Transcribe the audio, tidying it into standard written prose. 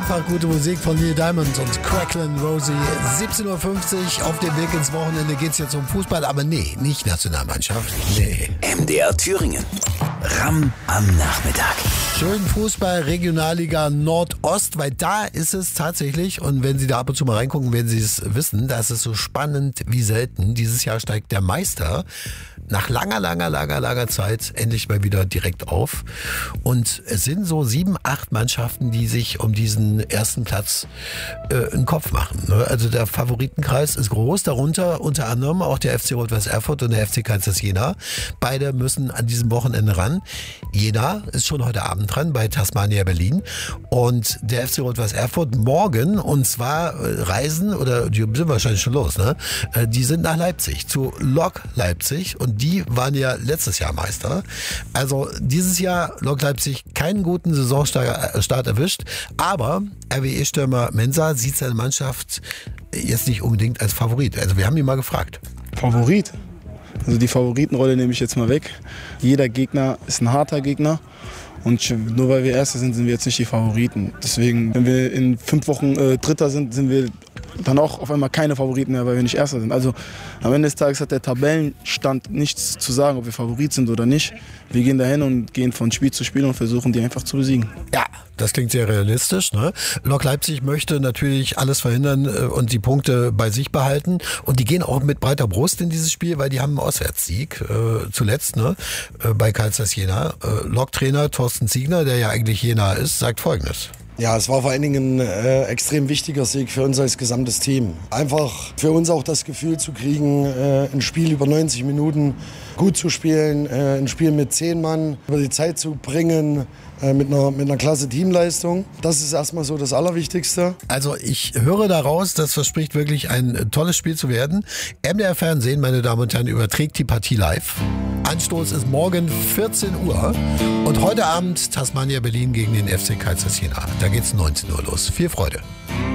Einfach gute Musik von Neil Diamond und Cracklin' Rosie. 17.50 Uhr, auf dem Weg ins Wochenende geht's jetzt um Fußball, aber nee, nicht Nationalmannschaft, nee. MDR Thüringen. Ram am Nachmittag. Schön Fußball, Regionalliga Nordost, weil da ist es tatsächlich, und wenn Sie da ab und zu mal reingucken, werden Sie es wissen, da ist es so spannend wie selten. Dieses Jahr steigt der Meister nach langer Zeit endlich mal wieder direkt auf. Und es sind so 7, 8 Mannschaften, die sich um diesen ersten Platz einen Kopf machen. Also der Favoritenkreis ist groß, darunter unter anderem auch der FC Rot-Weiß Erfurt und der FC Kansas Jena. Beide müssen an diesem Wochenende ran. Jena ist schon heute Abend dran bei Tasmania Berlin. Und der FC Rot-Weiß Erfurt morgen, und zwar reisen, oder die sind wahrscheinlich schon los, ne? Die sind nach Leipzig, zu Lok Leipzig. Und die waren ja letztes Jahr Meister. Also dieses Jahr Lok Leipzig keinen guten Saisonstart erwischt. Aber RWE-Stürmer Mensah sieht seine Mannschaft jetzt nicht unbedingt als Favorit. Also wir haben ihn mal gefragt. Favorit? Also die Favoritenrolle nehme ich jetzt mal weg. Jeder Gegner ist ein harter Gegner. Und nur weil wir Erster sind, sind wir jetzt nicht die Favoriten. Deswegen, wenn wir in 5 Wochen Dritter sind, sind wir dann auch auf einmal keine Favoriten mehr, weil wir nicht Erster sind. Also am Ende des Tages hat der Tabellenstand nichts zu sagen, ob wir Favorit sind oder nicht. Wir gehen dahin und gehen von Spiel zu Spiel und versuchen, die einfach zu besiegen. Ja, das klingt sehr realistisch, ne? Lok Leipzig möchte natürlich alles verhindern und die Punkte bei sich behalten. Und die gehen auch mit breiter Brust in dieses Spiel, weil die haben einen Auswärtssieg zuletzt, ne? Bei Kansas Jena. Lok-Trainer Thorsten Ziegner, der ja eigentlich Jena ist, sagt Folgendes. Ja, es war vor allen Dingen ein extrem wichtiger Sieg für uns als gesamtes Team. Einfach für uns auch das Gefühl zu kriegen, ein Spiel über 90 Minuten gut zu spielen, ein Spiel mit 10 Mann über die Zeit zu bringen, mit einer klasse Teamleistung. Das ist erstmal so das Allerwichtigste. Also ich höre daraus, das verspricht wirklich ein tolles Spiel zu werden. MDR Fernsehen, meine Damen und Herren, überträgt die Partie live. Anstoß ist morgen 14 Uhr und heute Abend Tasmania Berlin gegen den FC Kansas Jena. Da geht's 19 Uhr los. Viel Freude.